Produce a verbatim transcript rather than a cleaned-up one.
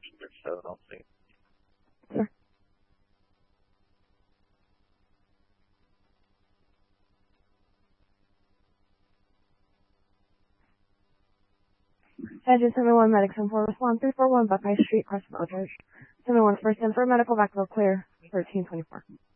instrument, so I don't think. Sure. Engine seven one Medic seven four, respond three four one Buckeye Street, Crest Military. seven one first in for medical backfill clear, thirteen twenty-four.